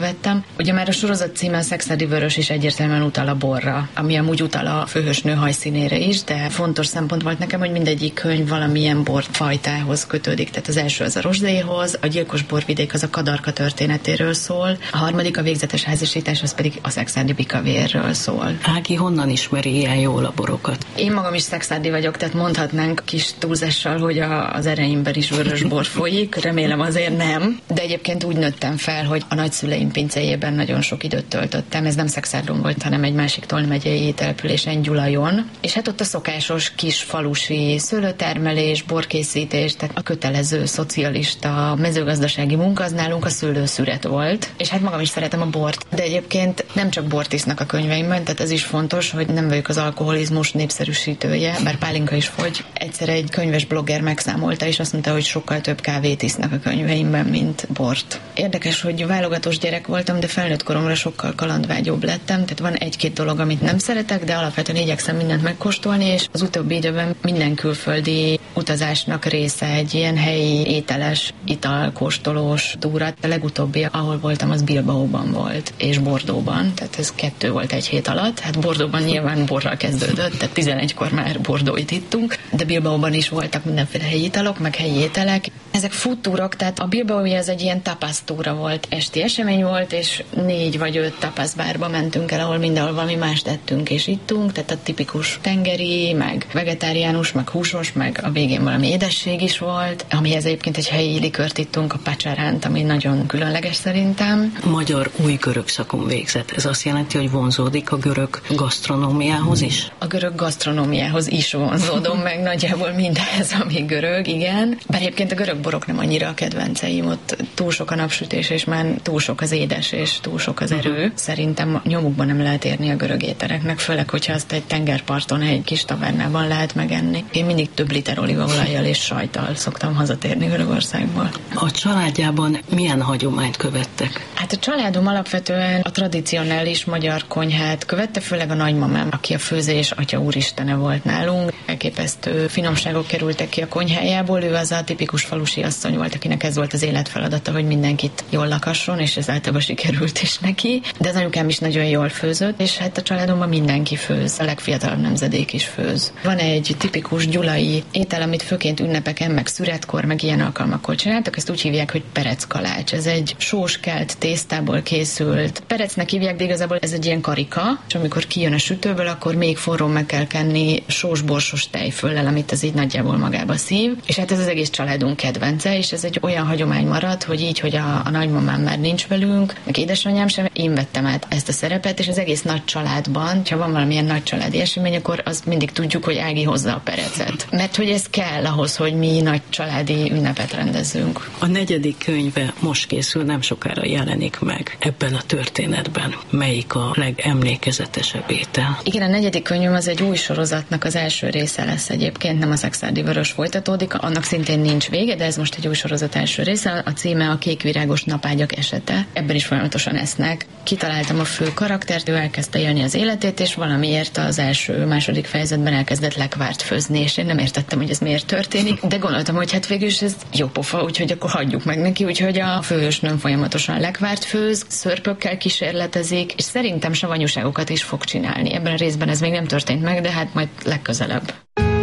vettem. Ugye már a sorozat címe a Szekszárdi Vörös is egyértelműen utal a borra, ami amúgy utal a főhősnő hajszínére is, de fontos szempont volt nekem, hogy mindegyik könyv valamilyen borfajtához kötődik. Tehát az első az a rozsdéhoz, a gyilkos borvidék az a Kadarka történetéről szól, a harmadik a végzetes házasítás, az pedig a szekszárdi bikavérről szól. Ági honnan ismeri ilyen jól a borokat? Én magam is szekszárdi vagyok, tehát mondhatnánk kis túlzással, hogy az ereimben is vörös bor folyik, remélem azért nem, de egyébként úgy nőttem fel, hogy a nagyszüleim pincéjében nagyon sok időt töltöttem, ez nem Szekszárdon volt, hanem egy másik Tolna megyei településen, Gyulajon, és hát ott a szokásos kis falusi szőlőtermelés, borkészítés, tehát a kötelező szocialista mezőgazdasági munka az nálunk a szőlőszüret volt, és hát magam is szeretem a bort, de egyébként nem csak bort isznak a könyveimben, tehát ez is fontos, hogy nem vagyok az alkoholizmus népszerűsítője, bár pálinka is fogy. Egyszer egy könyves blogger megszámolta, és azt mondta, hogy sokkal több kávét isznak a könyveimben, mint bort. Érdekes, hogy válogatós gyerek voltam, de felnőtt koromra sokkal kalandvágyóbb lettem, tehát van egy-két dolog, amit nem szeretek, de alapvetően igyekszem mindent megkóstolni, és az utóbbi időben minden külföldi utazásnak része egy ilyen helyi ételes, italkóstolós túra. A legutóbbi, ahol voltam, az Bilbaóban volt, és Bordeauxban, tehát ez 2 volt egy hét alatt. Hát Bordeauxban nyilván borral kezdődött, tehát 11-kor már Bordeauxit ittunk, de Bilbaóban is voltak mindenféle helyi italok, meg helyi ételek. Ezek food túrok, tehát a Bilbaói az egy ilyen tapas túra volt, esti esemény volt, és 4 vagy 5 tapas bárba mentünk el, ahol mindenhol valami mást ettünk és ittunk, tehát a tipikus tengeri, meg vegetáriánus, meg húsos, meg a végén valami édesség is volt, amihez egyébként egy helyi likört ittunk, a pacsaránt, ami nagyon különleges szerintem. Magyar új görög szakon végzett. Ez azt jelenti, hogy vonzódik a görög gasztronómiához is? A görög gasztronómiához is vonzódom, meg nagyjából mindez, ami görög, igen. Bár egyébként a görög borok nem annyira a kedvenceim, ott túl sok a napsütés, és már túl sok az édes, és túl sok az erő. Szerintem nyomukban nem lehet érni a görög ételeknek, főleg, hogyha azt egy tengerparton, egy kis tavernában lehet megenni. Én mindig több liter olívaolajjal és sajttal szoktam hazatérni Görögországból. A családjában milyen hagyományt követtek? Hát a családom alapvetően a tradicionális magyar konyhát követte, főleg a nagymamám, aki a főzés atya úristene volt nálunk. Elképesztő finomságok kerültek ki a konyhájából, ő az a tipikus falusi asszony volt, akinek ez volt az életfeladata, hogy mindenkit jól lakasson, és ez általában sikerült is neki. De az anyukám is nagyon jól főzött, és hát a családomban mindenki főz, a legfiatalabb nemzedék is főz. Van egy tipikus gyulai étel, amit főként ünnepeken, meg szüretkor, meg ilyen alkalmakkor csináltak, ezt úgy hívják, hogy pereckalács. Ez egy sós kelt tésztából készült. Perecnek hívják, de igazából ez egy ilyen karika, és amikor kijön a sütőből, akkor még forró meg kell kenni sós borsos tejföllel, amit ez így nagyjából magába szív. És hát ez az egész családunk kedvence, és ez egy olyan hagyomány maradt, hogy így, hogy a nagymamám már nincs velünk, meg édesanyám sem, én vettem át ezt a szerepet, és az egész nagy családban, ha van valamilyen nagy családi esemény, akkor azt mindig tudjuk, hogy Ági hozza a perecet. Mert hogy ez kell ahhoz, hogy mi nagy családi ünnepet rendezzünk. A 4. könyve most készül, nem sokára jelenik meg ebben a történetben. Melyik a legemlékezetesebb étel? Igen, a 4. könyvem az egy új sorozatnak az első része lesz egyébként, nem a Szekszárdi Vörös folytatódik, annak szintén nincs vége, de ez most egy új sorozat első része, a címe a Kékvirágos napágyak esete. Ebben is folyamatosan esznek. Kitaláltam a fő karaktert, ő elkezdte élni az életét, és valamiért az második fejezetben elkezdett lekvárt főzni, és én nem értettem, hogy ez miért történik, de gondoltam, hogy hát végül is ez jó pofa, úgyhogy akkor hagyjuk meg neki, úgyhogy a főhősnőm folyamatosan lekvárt főz, szörpökkel kísérletezik, és szerintem savanyúságokat is fog csinálni. Ebben a részben ez még nem történt meg, de hát majd legközelebb.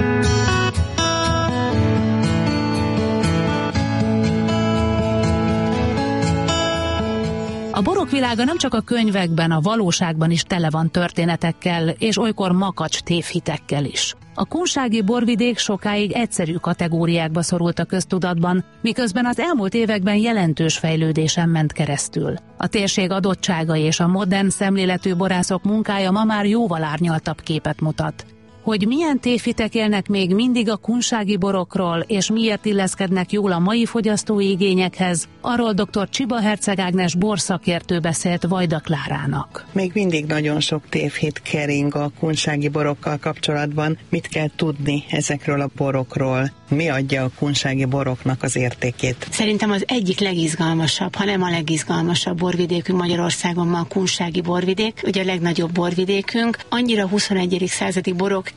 A borok világa nem csak a könyvekben, a valóságban is tele van történetekkel, és olykor makacs tévhitekkel is. A kunsági borvidék sokáig egyszerű kategóriákba szorult a köztudatban, miközben az elmúlt években jelentős fejlődésen ment keresztül. A térség adottságai és a modern szemléletű borászok munkája ma már jóval árnyaltabb képet mutat. Hogy milyen tévhitek élnek még mindig a kunsági borokról, és miért illeszkednek jól a mai fogyasztói igényekhez, arról dr. Csiba Herceg Ágnes borszakértő beszélt Vajda Klárának. Még mindig nagyon sok tévhit kering a kunsági borokkal kapcsolatban. Mit kell tudni ezekről a borokról? Mi adja a kunsági boroknak az értékét? Szerintem az egyik legizgalmasabb, ha nem a legizgalmasabb borvidékünk Magyarországon ma a kunsági borvidék, ugye a legnagyobb borvidékünk. Annyira 21. századi borok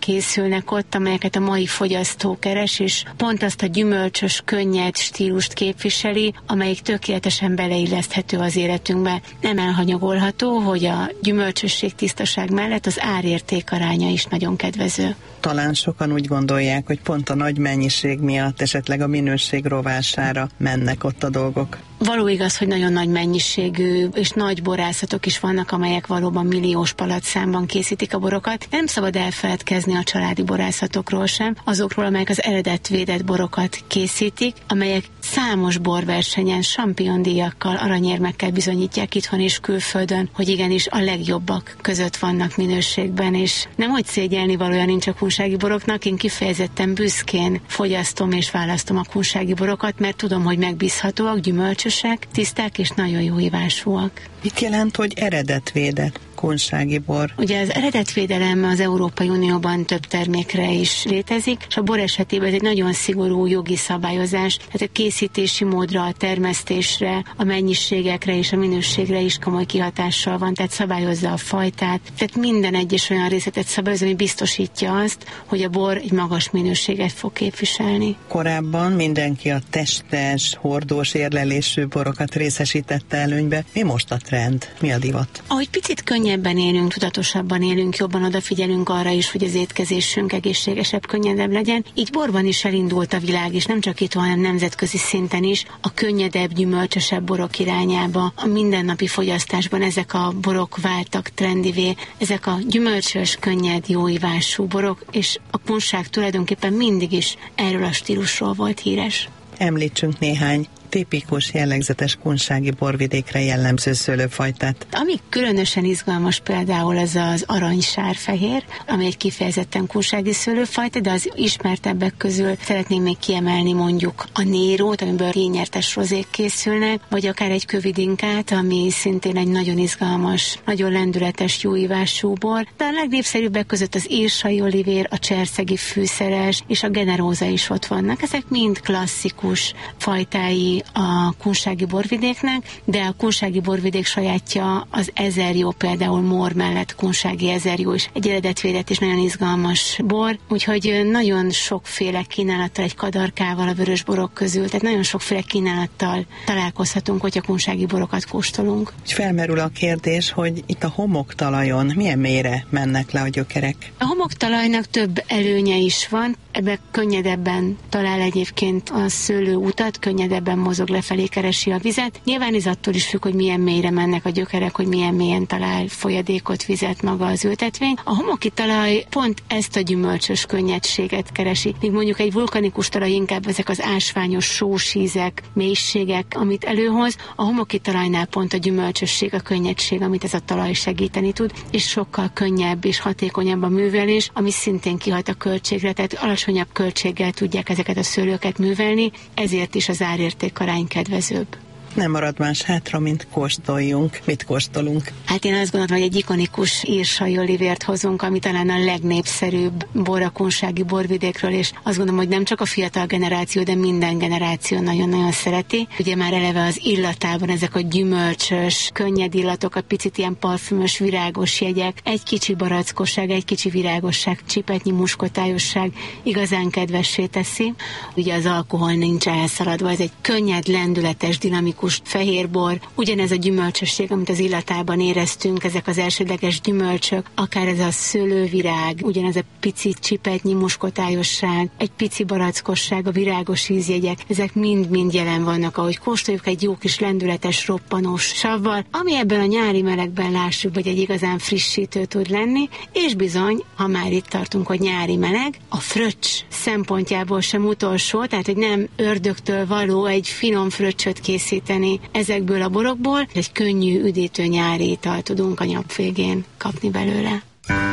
készülnek ott, amelyeket a mai fogyasztó keres, és pont azt a gyümölcsös, könnyed stílust képviseli, amelyik tökéletesen beleilleszthető az életünkbe. Nem elhanyagolható, hogy a gyümölcsösség, tisztaság mellett az árérték aránya is nagyon kedvező. Talán sokan úgy gondolják, hogy pont a nagy mennyiség miatt esetleg a minőség rovására mennek ott a dolgok. Való igaz, hogy nagyon nagy mennyiségű és nagy borászatok is vannak, amelyek valóban milliós palatszámban készítik a borokat. Nem szabad elfeledkezni a családi borászatokról sem, azokról, amelyek az eredetvédett borokat készítik, amelyek számos borversenyen, champion-díjakkal, aranyérmekkel bizonyítják itthon és külföldön, hogy igenis a legjobbak között vannak minőségben, és nem hogy szégyelni valója nincs a kunsági boroknak, én kifejezetten büszkén fogyasztom és választom a kunsági borokat, mert tudom, hogy megbízhatóak, gyümölcsösek, tiszták és nagyon jó ívásúak. Mit jelent, hogy eredetvédett kunsági bor? Ugye az eredetvédelem az Európai Unióban több termékre is létezik, és a bor esetében ez egy nagyon szigorú jogi szabályozás, tehát a készítési módra, a termesztésre, a mennyiségekre és a minőségre is komoly kihatással van, tehát szabályozza a fajtát, tehát minden egyes olyan részletet szabályozza, ami biztosítja azt, hogy a bor egy magas minőséget fog képviselni. Korábban mindenki a testes, hordós érlelésű borokat részesítette előnybe. Mi most a trend? Mi a divat? Ahogy picit könnyebben élünk, tudatosabban élünk, jobban odafigyelünk arra is, hogy az étkezésünk egészségesebb, könnyedebb legyen. Így borban is elindult a világ, és nem csak itt, hanem nemzetközi szinten is a könnyedebb, gyümölcsösebb borok irányába. A mindennapi fogyasztásban ezek a borok váltak trendivé, ezek a gyümölcsös, könnyed, jó ívású borok, és a kunság tulajdonképpen mindig is erről a stílusról volt híres. Említsünk néhány tipikus, jellegzetes kunsági borvidékre jellemző szőlőfajtát. Ami különösen izgalmas például az az aranysárfehér, ami egy kifejezetten kunsági szőlőfajta, de az ismertebbek közül szeretném még kiemelni mondjuk a nérót, amiből kényertes rozék készülnek, vagy akár egy kövidinkát, ami szintén egy nagyon izgalmas, nagyon lendületes, jó ívású bor. De a legnépszerűbbek között az írsai olivér, a cserszegi fűszeres és a generóza is ott vannak. Ezek mind klasszikus fajtái a kunsági borvidéknek, de a kunsági borvidék sajátja az ezerjó, például Mór mellett kunsági ezerjó is egy eredetvédett és nagyon izgalmas bor, úgyhogy nagyon sokféle kínálattal, egy kadarkával a vörös borok közül, tehát nagyon sokféle kínálattal találkozhatunk, hogyha kunsági borokat kóstolunk. Felmerül a kérdés, hogy itt a homoktalajon milyen mélyre mennek le a gyökerek? A homoktalajnak több előnye is van, ebben könnyedebben talál egyébként a szőlő utat, könnyedebben mozog lefelé, keresi a vizet. Nyilván ez attól is függ, hogy milyen mélyre mennek a gyökerek, hogy milyen mélyen talál folyadékot, vizet maga az ültetvény. A homoki talaj pont ezt a gyümölcsös könnyedséget keresi. Míg mondjuk egy vulkanikus talaj inkább ezek az ásványos sósízek, mélységek, amit előhoz, a homoki talajnál pont a gyümölcsösség, a könnyedség, amit ez a talaj segíteni tud, és sokkal könnyebb és hatékonyabb a művelés, ami szintén kihat a költségre, tehát alacsonyabb költséggel tudják ezeket a szőlőket művelni, ezért is az árérték arány kedvezőbb. Nem marad más hátra, mint kóstoljunk. Mit kóstolunk? Hát én azt gondolom, hogy egy ikonikus írsai olivért hozunk, ami talán a legnépszerűbb bor a kunsági borvidékről, és azt gondolom, hogy nem csak a fiatal generáció, de minden generáció nagyon-nagyon szereti. Ugye már eleve az illatában ezek a gyümölcsös, könnyed illatok, a picit ilyen parfümös, virágos jegyek, egy kicsi barackosság, egy kicsi virágosság, csipetnyi muskotályosság igazán kedvessé teszi. Ugye az alkohol nincs elszaladva, ez egy könnyed, lendületes, dinamikus fehérbor, ugyanez a gyümölcsösség, amit az illatában éreztünk, ezek az elsődleges gyümölcsök, akár ez a szőlővirág, ugyanez a pici csipetnyi muskotályosság, egy pici barackosság, a virágos ízjegyek, ezek mind-mind jelen vannak, ahogy kóstoljuk egy jó kis lendületes, roppanós savval, ami ebben a nyári melegben lássuk, hogy egy igazán frissítő tud lenni, és bizony, ha már itt tartunk, hogy nyári meleg, a fröccs szempontjából sem utolsó, tehát hogy nem ördögtől való egy finom fröccsöt készíteni ezekből a borokból, egy könnyű, üdítő nyári italt tudunk a nyap végén kapni belőle.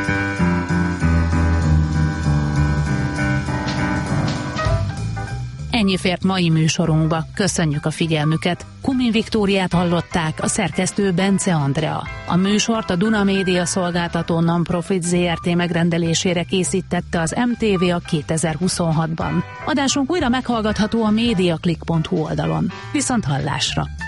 Ennyi fért mai műsorunkba. Köszönjük a figyelmüket. Kumin Viktóriát hallották, a szerkesztő Bence Andrea. A műsort a Duna Média szolgáltató Non-Profit Zrt. Megrendelésére készítette az MTV a 2026-ban. Adásunk újra meghallgatható a mediaclick.hu oldalon. Viszont hallásra!